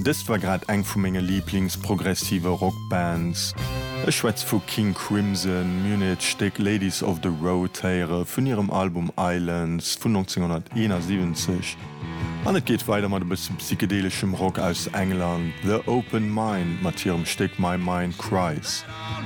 Das war grad eng vu menge Lieblingsprogressive Rockbands. E Schwätz vu King Crimson, Munich steck Ladies of the Roadere vun ihrem Album Islands vun 1971. An et geht weiter mat bis psychedelischem Rock aus England, The Open Mind mat ihrem Steck My Mind Cries.